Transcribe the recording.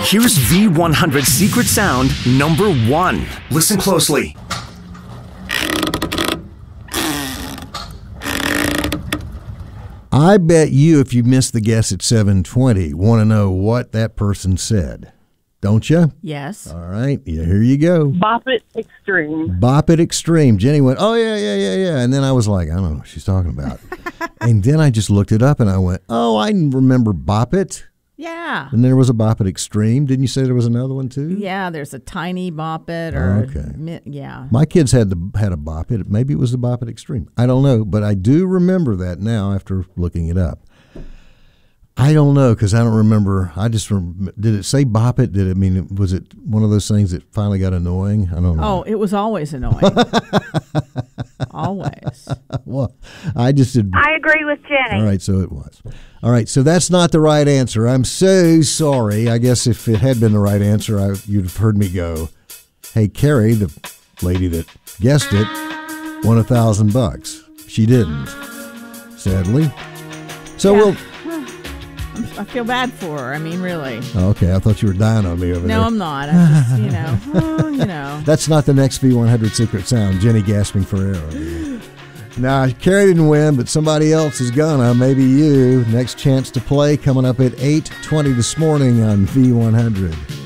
Here's V100 Secret Sound number 1. Listen closely. I bet you, if you missed the guess at 7:20, want to know what that person said. Don't you? Yes. All right. Yeah, here you go. Bop It Extreme. Bop It Extreme. Jenny went, oh, yeah. And then I was like, I don't know what she's talking about. And then I just looked it up and I went, oh, I remember Bop It. Yeah. And there was a Bop It Extreme. Didn't you say there was another one too? Yeah, there's a tiny Bop It or yeah. My kids had a Bop It. Maybe it was the Bop It Extreme. I don't know, but I do remember that now after looking it up. I don't know because I don't remember. I just did it say Bop It? Did it mean was it one of those things that finally got annoying? I don't know. Oh, it was always annoying. Always. Well, I just did. I agree with Jenny. All right, so it was. All right, so that's not the right answer. I'm so sorry. I guess if it had been the right answer, you'd have heard me go, hey, Carrie, the lady that guessed it, won $1,000. She didn't, sadly. So Yeah. we'll... I feel bad for her. I mean, really. Okay, I thought you were dying on me over there. No, I'm not. I'm just, That's not the next V100 Secret Sound. Jenny gasping for air. Now, Carrie didn't win, but somebody else is gonna. Maybe you. Next chance to play coming up at 8:20 this morning on V100.